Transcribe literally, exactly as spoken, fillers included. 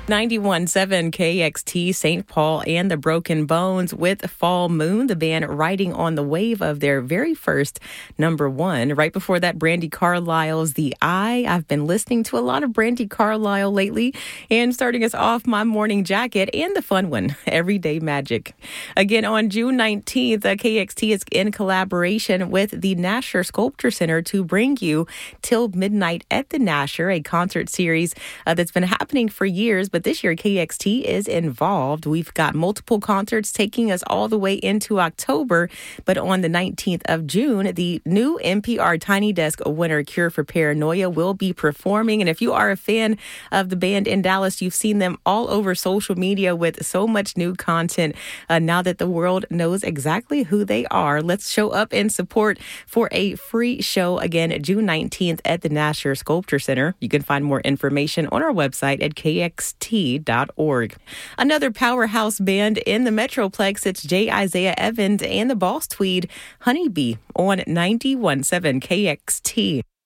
ninety-one point seven K X T, Saint Paul and the Broken Bones with Fall Moon, the band riding on the wave of their very first number one. Right before that, Brandi Carlile's The Eye. I've been listening to a lot of Brandi Carlile lately, and starting us off, My Morning Jacket and the fun one, Everyday Magic. Again, on June nineteenth, uh, K X T is in collaboration with the Nasher Sculpture Center to bring you Till Midnight at the Nasher, a concert series uh, that's been happening for years, but this year K X T is involved. We've got multiple concerts taking us all the way into October, but on the nineteenth of June, the new N P R Tiny Desk winner Cure for Paranoia will be performing. And if you are a fan of the band in Dallas, you've seen them all over social media with so much new content. Uh, now that the world knows exactly who they are, let's show up and support for a free show again, June nineteenth at the Nasher Sculpture Center. You can find more information on our website at K X T dot org. Another powerhouse band in the Metroplex, it's J. Isaiah Evans and the Boss Tweed, Honeybee on ninety-one point seven K X T.